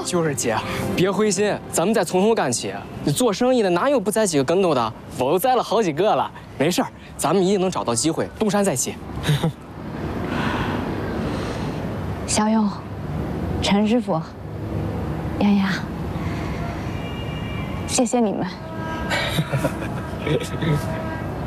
就是姐，别灰心，咱们再从头干起。你做生意的哪有不栽几个跟头的？我都栽了好几个了。没事儿，咱们一定能找到机会东山再起。 小勇，陈师傅，丫丫，谢谢你们。